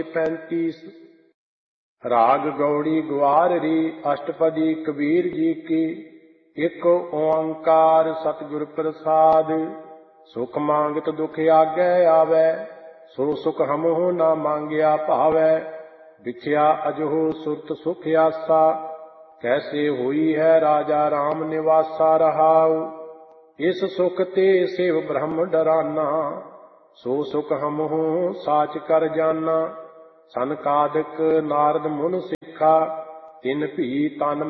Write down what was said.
35 राग गौड़ी ग्वार री अष्टपदी कबीर जी की। एक ओंकार सतगुर प्रसाद। सुख मांगत दुख आगे आवे, सो सुख हमहु ना मांगिया भावै। बिछया अजहु सुरत सुख आसा, कैसे हुई है राजा राम निवासा रहाउ। इस सुख ते शिव ब्रह्म डराना, सो सुख हमहु साच कर जाना। सनकादिक नारद मुन सिखा, तिन भी तन